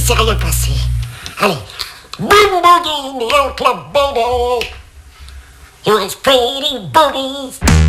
s'est rien passé. Allez. Boom boogie in the old club, baby. You was pretty boobies.